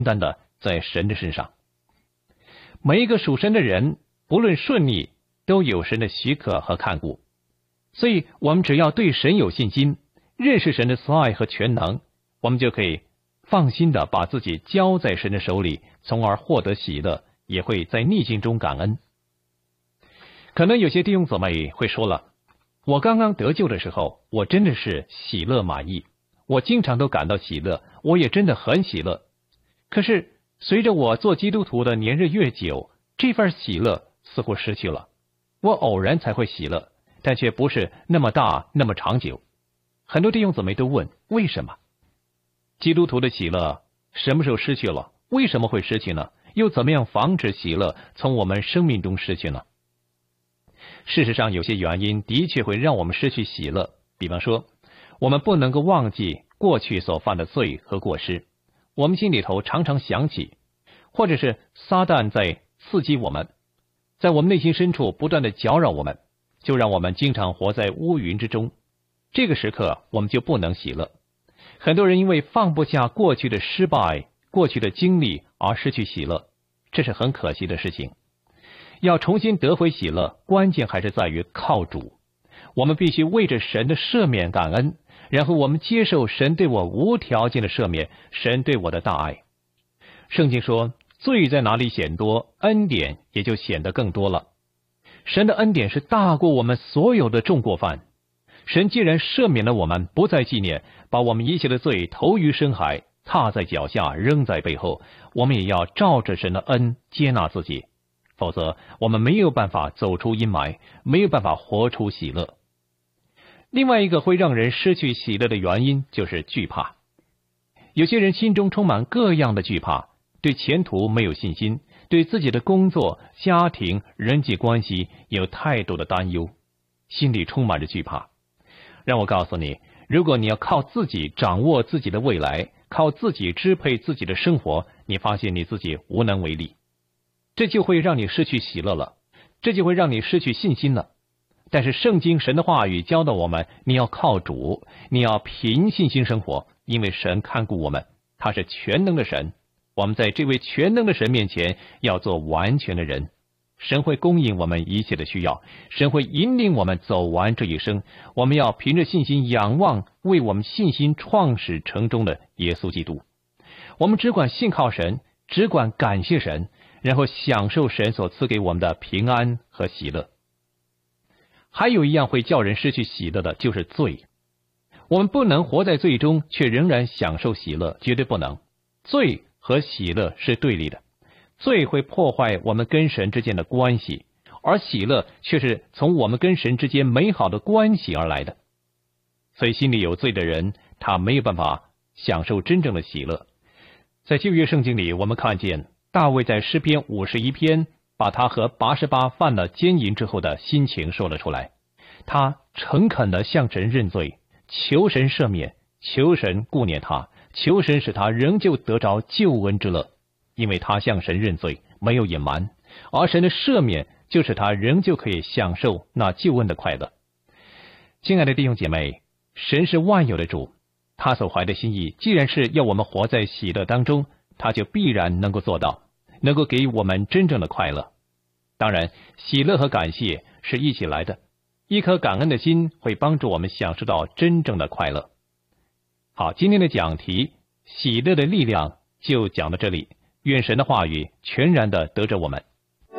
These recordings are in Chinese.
单的在神的身上。每一个属神的人，不论顺利，都有神的许可和看顾。所以我们只要对神有信心，认识神的慈爱和全能，我们就可以放心的把自己交在神的手里，从而获得喜乐，也会在逆境中感恩。可能有些弟兄姊妹会说了，我刚刚得救的时候，我真的是喜乐满意，我经常都感到喜乐，我也真的很喜乐。可是随着我做基督徒的年日越久，这份喜乐似乎失去了。我偶然才会喜乐，但却不是那么大，那么长久。很多弟兄姊妹都问，为什么？基督徒的喜乐什么时候失去了？为什么会失去呢？又怎么样防止喜乐从我们生命中失去呢？事实上，有些原因的确会让我们失去喜乐。比方说，我们不能够忘记过去所犯的罪和过失，我们心里头常常想起，或者是撒旦在刺激我们，在我们内心深处不断的搅扰我们，就让我们经常活在乌云之中。这个时刻我们就不能喜乐。很多人因为放不下过去的失败、过去的经历而失去喜乐，这是很可惜的事情。要重新得回喜乐，关键还是在于靠主。我们必须为着神的赦免感恩，然后我们接受神对我无条件的赦免，神对我的大爱。圣经说，罪在哪里显多，恩典也就显得更多了。神的恩典是大过我们所有的重过犯。神既然赦免了我们，不再纪念，把我们一切的罪投于深海，踏在脚下，扔在背后，我们也要照着神的恩接纳自己，否则我们没有办法走出阴霾，没有办法活出喜乐。另外一个会让人失去喜乐的原因就是惧怕。有些人心中充满各样的惧怕，对前途没有信心，对自己的工作、家庭、人际关系有太多的担忧，心里充满着惧怕。让我告诉你，如果你要靠自己掌握自己的未来，靠自己支配自己的生活，你发现你自己无能为力，这就会让你失去喜乐了，这就会让你失去信心了。但是圣经神的话语教导我们，你要靠主，你要凭信心生活，因为神看顾我们，他是全能的神。我们在这位全能的神面前要做完全的人，神会供应我们一切的需要，神会引领我们走完这一生。我们要凭着信心仰望为我们信心创始成终的耶稣基督。我们只管信靠神，只管感谢神，然后享受神所赐给我们的平安和喜乐。还有一样会叫人失去喜乐的，就是罪。我们不能活在罪中却仍然享受喜乐，绝对不能。罪和喜乐是对立的，罪会破坏我们跟神之间的关系，而喜乐却是从我们跟神之间美好的关系而来的。所以心里有罪的人，他没有办法享受真正的喜乐。在旧约圣经里，我们看见大卫在诗篇51篇把他和拔示巴犯了奸淫之后的心情说了出来。他诚恳地向神认罪，求神赦免，求神顾念他，求神使他仍旧得着救恩之乐。因为他向神认罪，没有隐瞒，而神的赦免就使他仍旧可以享受那救恩的快乐。亲爱的弟兄姐妹，神是万有的主，他所怀的心意既然是要我们活在喜乐当中，他就必然能够做到，能够给予我们真正的快乐。当然，喜乐和感谢是一起来的，一颗感恩的心会帮助我们享受到真正的快乐。好，今天的讲题喜乐的力量就讲到这里，愿神的话语全然的得着我们。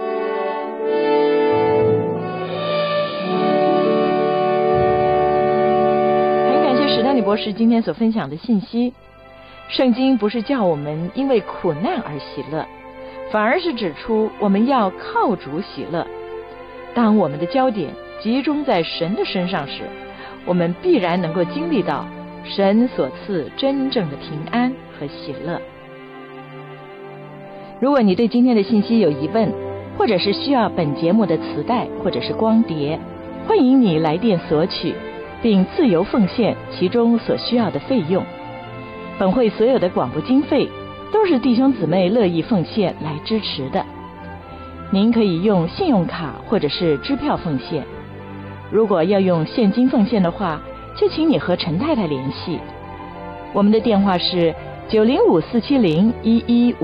很感谢史丹利博士今天所分享的信息。圣经不是叫我们因为苦难而喜乐，反而是指出我们要靠主喜乐。当我们的焦点集中在神的身上时，我们必然能够经历到神所赐真正的平安和喜乐。如果你对今天的信息有疑问，或者是需要本节目的磁带或者是光碟，欢迎你来电索取，并自由奉献其中所需要的费用。本会所有的广播经费都是弟兄姊妹乐意奉献来支持的。您可以用信用卡或者是支票奉献。如果要用现金奉献的话，就请你和陈太太联系。我们的电话是 ，905-470-1155。